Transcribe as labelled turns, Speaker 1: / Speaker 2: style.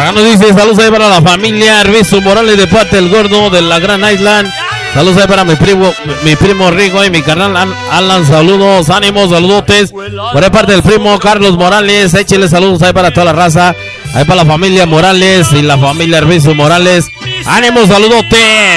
Speaker 1: Acá nos dice saludos ahí para la familia Arvizu Morales de parte del gordo de la Gran Island. Saludos ahí para mi primo Rico y mi carnal Alan, saludos, ánimos, saludotes. Por ahí parte del primo Carlos Morales, échele saludos ahí para toda la raza. Ahí para la familia Morales y la familia Arvizu Morales. Ánimos, saludotes.